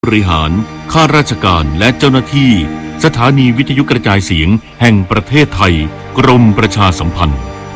บริหารข้าราชการและเจ้าหน้าที่สถานีวิทยุกระจายเสียงแห่งประเทศไทยกรมประชาสัมพันธ์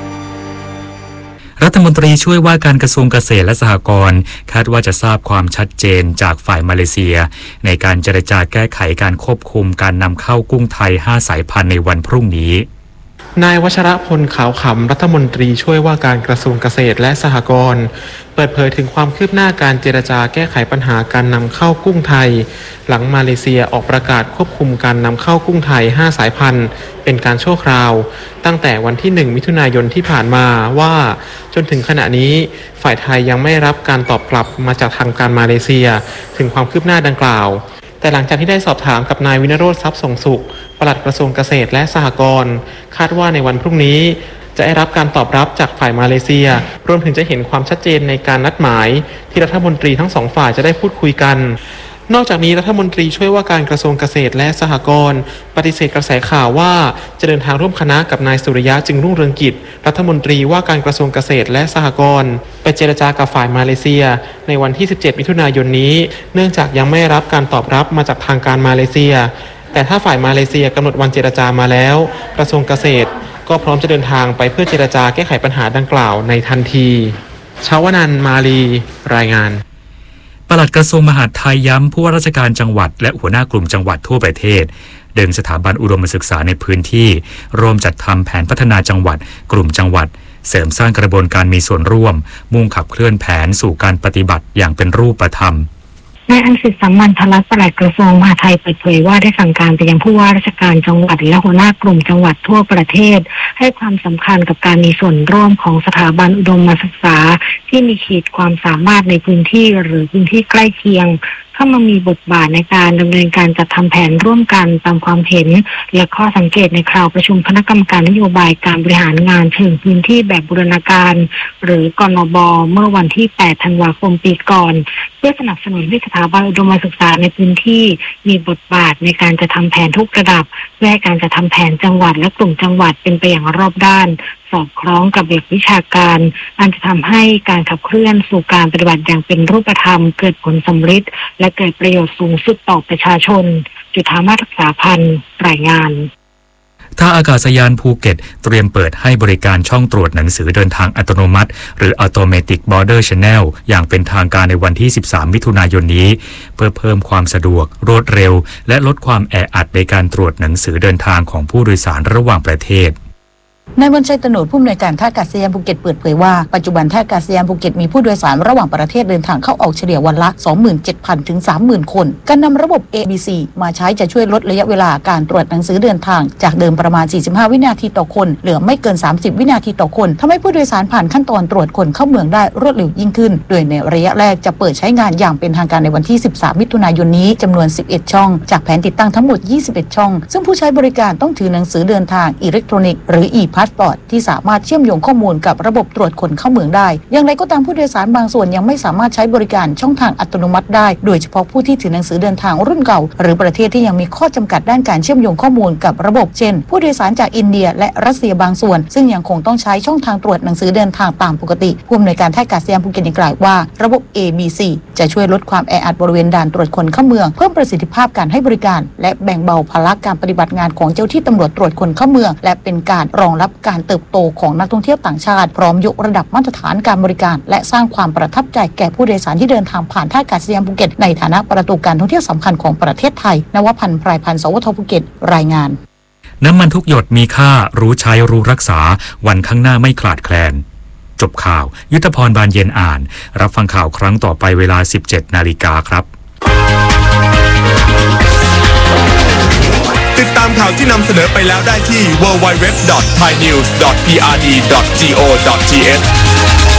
รัฐมนตรีช่วยว่าการกระทรวงเกษตรและสหกรณ์คาดว่าจะทราบความชัดเจนจากฝ่ายมาเลเซียในการเจรจาแก้ไขการควบคุมการนำเข้ากุ้งไทย5สายพันธุ์ในวันพรุ่งนี้นายวัชรพลขาวขำรัฐมนตรีช่วยว่าการกระทรวงเกษตรและสหกรณ์เปิดเผยถึงความคืบหน้าการเจรจาแก้ไขปัญหาการนำเข้ากุ้งไทยหลังมาเลเซียออกประกาศควบคุมการนำเข้ากุ้งไทย5สายพันธุ์เป็นการชั่วคราวตั้งแต่วันที่1มิถุนายนที่ผ่านมาว่าจนถึงขณะนี้ฝ่ายไทยยังไม่รับการตอบกลับมาจากทางการมาเลเซียถึงความคืบหน้าดังกล่าวแต่หลังจากที่ได้สอบถามกับนายวินโรจน์ทรัพย์ส่งสุขปลัดกระทรวงเกษตรและสหกรณ์คาดว่าในวันพรุ่งนี้จะได้รับการตอบรับจากฝ่ายมาเลเซียรวมถึงจะเห็นความชัดเจนในการนัดหมายที่รัฐมนตรีทั้งสองฝ่ายจะได้พูดคุยกันนอกจากนี้รัฐมนตรีช่วยว่าการกระทรวงเกษตรและสหกรณ์ปฏิเสธกระแสข่าวว่าจะเดินทางร่วมคณะกับนายสุริยะจึงรุ่งเรืองกิจรัฐมนตรีว่าการกระทรวงเกษตรและสหกรณ์ไปเจรจากับฝ่ายมาเลเซียในวันที่17มิถุนายนนี้เนื่องจากยังไม่รับการตอบรับมาจากทางการมาเลเซียแต่ถ้าฝ่ายมาเลเซียกำหนดวันเจรจามาแล้วกระทรวงเกษตรก็พร้อมจะเดินทางไปเพื่อเจรจาแก้ไขปัญหาดังกล่าวในทันทีชาวนันท์มาลีรายงานปลัดกระทรวงมหาดไทยย้ำผู้ว่าราชการจังหวัดและหัวหน้ากลุ่มจังหวัดทั่วประเทศดึงสถาบันอุดมศึกษาในพื้นที่ร่วมจัดทำแผนพัฒนาจังหวัดกลุ่มจังหวัดเสริมสร้างกระบวนการมีส่วนร่วมมุ่งขับเคลื่อนแผนสู่การปฏิบัติอย่างเป็นรูปธรรมนายอังสิทธิ์สัมมันทลักษณ์ปลัดกระทรวงมหาดไทยเปิดเผยว่าได้สั่งการไปยังผู้ว่าราชการจังหวัดและหัวหน้ากลุ่มจังหวัดทั่วประเทศให้ความสำคัญกับการมีส่วนร่วมของสถาบันอุดมศึกษาที่มีขีดความสามารถในพื้นที่หรือพื้นที่ใกล้เคียงเข้ามามีบทบาทในการดำเนินการจัดทำแผนร่วมกันตามความเห็นและข้อสังเกตในคราวประชุมคณะกรรมการนโยบายการบริหารงานเชิงพื้นที่แบบบูรณาการหรือกนบ.เมื่อวันที่8ธันวาคมปีก่อนเพื่อสนับสนุนให้สถาบันอุดมศึกษาในพื้นที่มีบทบาทในการจัดทำแผนทุกระดับเพื่อให้การจัดทำแผนจังหวัดและกลุ่มจังหวัดเป็นไปอย่างรอบด้านสอดคล้องกับหลักวิชาการอันจะทำให้การขับเคลื่อนสู่การปฏิบัติอย่างเป็นรูปธรรมเกิดผลสำเร็จและเกิดประโยชน์สูงสุดต่อประชาชนจุฑามาศรักษาพันธ์รายงานท่าอากาศยานภูเก็ตเตรียมเปิดให้บริการช่องตรวจหนังสือเดินทางอัตโนมัติหรือ Automatic Border Channel อย่างเป็นทางการในวันที่13มิถุนายนนี้เพื่อเพิ่มความสะดวกรวดเร็วและลดความแออัดในการตรวจหนังสือเดินทางของผู้โดยสารระหว่างประเทศนายมนชัยตโนดผู้อำนวยการท่าอากาศยานภูเก็ตเปิดเผยว่าปัจจุบันท่าอากาศยานภูเก็ตมีผู้โดยสารระหว่างประเทศเดินทางเข้าออกเฉลี่ยวันละ 27,000 ถึง 30,000 คนการนำระบบ ABC มาใช้จะช่วยลดระยะเวลาการตรวจหนังสือเดินทางจากเดิมประมาณ45วินาทีต่อคนเหลือไม่เกิน30วินาทีต่อคนทำให้ผู้โดยสารผ่านขั้นตอนตรวจคนเข้าเมืองได้รวดเร็วยิ่งขึ้นโดยในระยะแรกจะเปิดใช้งานอย่างเป็นทางการในวันที่13มิถุนายนนี้จำนวน11ช่องจากแผนติดตั้งทั้งหมด21ช่องซึ่งผู้ใช้บริการต้องถือหนังสือเดินทางอิเล็กทรอนิกส์หรือ e-passport ที่สามารถเชื่อมโยงข้อมูลกับระบบตรวจคนเข้าเมืองได้อย่างไรก็ตามผู้โดยสารบางส่วนยังไม่สามารถใช้บริการช่องทางอัตโนมัติได้โดยเฉพาะผู้ที่ถือหนังสือเดินทางรุ่นเก่าหรือประเทศที่ยังมีข้อจำกัดด้านการเชื่อมโยงข้อมูลกับระบบเช่นผู้โดยสารจากอินเดียและรัสเซียบางส่วนซึ่งยังคงต้องใช้ช่องทางตรวจหนังสือเดินทางตามปกติผู้อำนวยการท่าอากาศยานภูเก็ตกล่าวว่าระบบ ABC จะช่วยลดความแออัดบริเวณด่านตรวจคนเข้าเมืองเพิ่มประสิทธิภาพการให้บริการและแบ่งเบาภาระการปฏิบัติงานของเจ้าที่ตำรวจตรวจคนเข้าเมืองและเป็นการรองรับการเติบโตของนักท่องเที่ยวต่างชาติพร้อมยกระดับมาตรฐานการบริการและสร้างความประทับใจแก่ผู้โดยสารที่เดินทางผ่านท่าอากาศยานภูเก็ตในฐานะประตูการท่องเที่ยวสำคัญของประเทศไทยนวพันธ์ ไพรพันธ์ สวทภูเก็ตรายงานน้ำมันทุกหยดมีค่ารู้ใช้รู้รักษาวันข้างหน้าไม่ขลาดแคลนจบข่าวยุทธพรบานเย็นอ่านรับฟังข่าวครั้งต่อไปเวลา 17 นาฬิกาครับติดตามข่าวที่นำเสนอไปแล้วได้ที่ www.thainews.prd.go.th